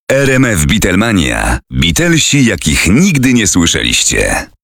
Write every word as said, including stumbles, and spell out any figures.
R M F Beatlemania. Beatlesi, jakich nigdy nie słyszeliście.